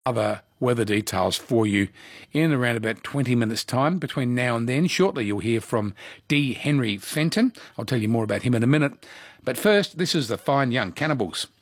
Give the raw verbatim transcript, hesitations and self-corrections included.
other weather details for you in around about twenty minutes' time. Between now and then, shortly you'll hear from D. Henry Fenton. I'll tell you more about him in a minute. But first, this is the Fine Young Cannibals.